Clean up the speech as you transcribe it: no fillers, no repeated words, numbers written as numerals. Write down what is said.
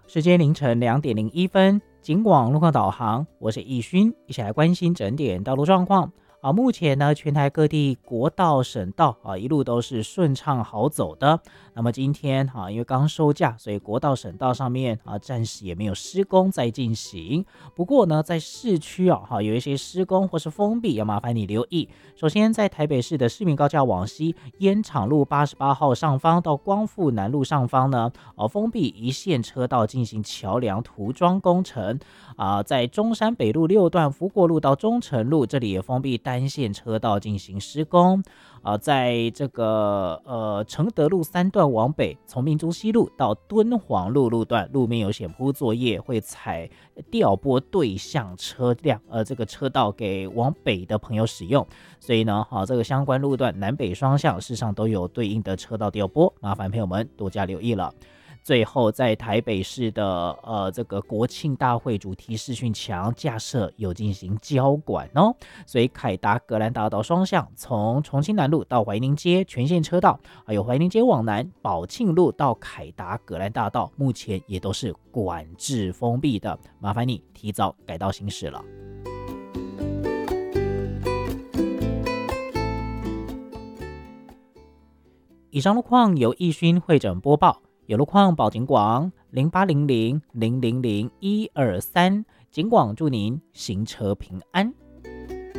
时间凌晨2:01，警广路况导航，我是易勋，一起来关心整点道路状况。目前呢，全台各地国道、省道一路都是顺畅好走的。那么今天因为刚收假，所以国道、省道上面暂时也没有施工在进行。不过呢，在市区有一些施工或是封闭，要麻烦你留意。首先，在台北市的市民高架往西烟厂路88号上方到光复南路上方呢，封闭一线车道进行桥梁涂装工程。在中山北路6段福国路到中城路这里也封闭单线车道进行施工。在这个承德路3段往北，从民族西路到敦煌路路段，路面有险铺作业，会采调拨对向车辆，这个车道给往北的朋友使用。所以呢，这个相关路段南北双向，事实上都有对应的车道调拨，麻烦朋友们多加留意了。最后，在台北市的这个国庆大会主题视讯墙架设有进行交管哦，所以凯达格兰大道双向从重庆南路到怀宁街全线车道，还有怀宁街往南宝庆路到凯达格兰大道，目前也都是管制封闭的，麻烦你提早改道行驶了。以上路况由易勋会诊播报。有路况报警广0800000123，警广祝您行车平安。